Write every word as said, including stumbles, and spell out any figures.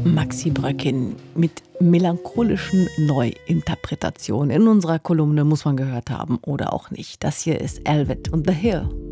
Maxi Bröckin mit melancholischen Neuinterpretationen. In unserer Kolumne muss man gehört haben oder auch nicht. Das hier ist Elvet und The Hill.